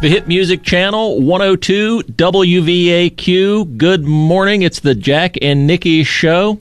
The Hit Music Channel, 102 WVAQ. Good morning. It's the Jack and Nikki Show.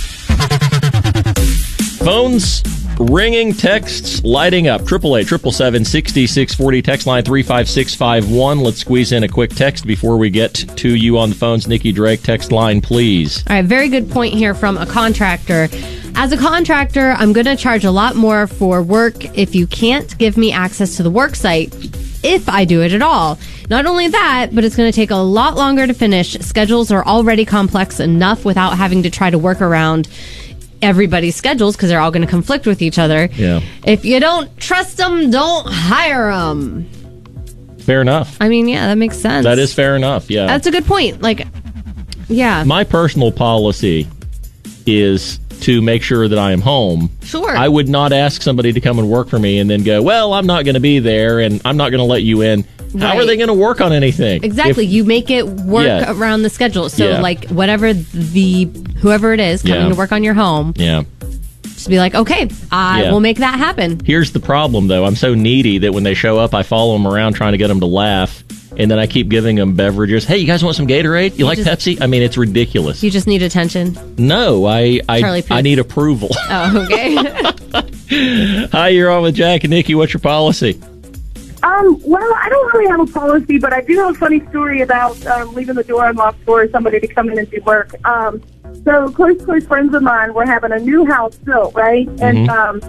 Phones ringing, texts lighting up. 888-777-6640. Text line 35651. Let's squeeze in a quick text before we get to you on the phones. Nikki Drake, text line, please. All right, very good point here from a contractor. As a contractor, I'm going to charge a lot more for work if you can't give me access to the work site, if I do it at all. Not only that, but it's going to take a lot longer to finish. Schedules are already complex enough without having to try to work around everybody's schedules because they're all going to conflict with each other. Yeah. If you don't trust them, don't hire them. Fair enough. I mean, yeah, that makes sense. That is fair enough, yeah. That's a good point. Like, yeah. My personal policy is to make sure that I am home. Sure. I would not ask somebody to come and work for me and then go, well, I'm not going to be there and I'm not going to let you in. How Right. are they going to work on anything? Exactly. You make it work around the schedule. So, like, whoever it is coming to work on your home, just be like, okay, I will make that happen. Here's the problem, though. I'm so needy that when they show up, I follow them around trying to get them to laugh. And then I keep giving them beverages. Hey, you guys want some Gatorade? You like Pepsi? I mean, it's ridiculous. You just need attention? No, I need approval. Oh, okay. Hi, you're on with Jack and Nikki. What's your policy? Well, I don't really have a policy, but I do have a funny story about leaving the door unlocked for somebody to come in and do work. So close friends of mine were having a new house built, right? And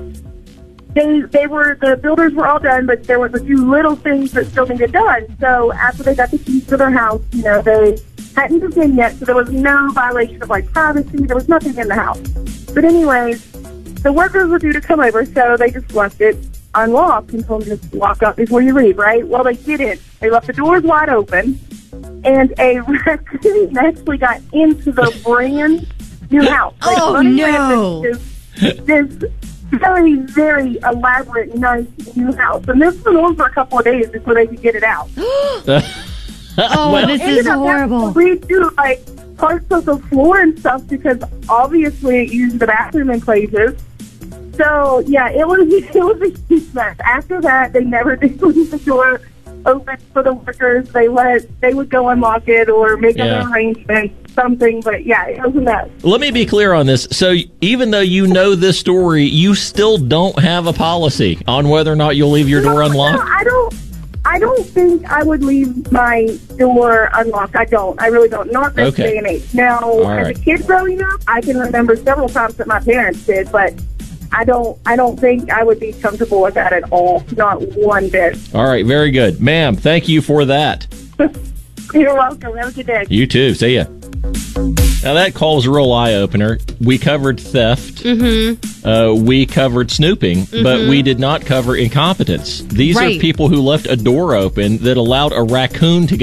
the builders were all done, but there was a few little things that still needed done. So after they got the keys to their house, they hadn't moved in yet, so there was no violation of privacy. There was nothing in the house. But anyways, the workers were due to come over, so they just left it unlocked and told them to lock up before you leave, right? Well, they didn't. They left the doors wide open, and a raccoon actually got into the brand new house. Oh, no. This very, very elaborate, nice new house. And this went on for a couple of days before they could get it out. This is horrible. We do parts of the floor and stuff because obviously it used the bathroom in places. So yeah, it was a huge mess. After that, they never did leave the door open for the workers. They would go unlock it or make an arrangement, something. But yeah, it was a mess. Let me be clear on this. So even though you know this story, you still don't have a policy on whether or not you'll leave your door unlocked? No, I don't think I would leave my door unlocked. I don't. I really don't. Not this day and age. Now, as a kid growing up, I can remember several times that my parents did, but I don't think I would be comfortable with that at all. Not one bit. All right, very good. Ma'am, thank you for that. You're welcome. Have a good day. You too. See ya. Now, that call was a real eye-opener. We covered theft. We covered snooping, but we did not cover incompetence. These are people who left a door open that allowed a raccoon to get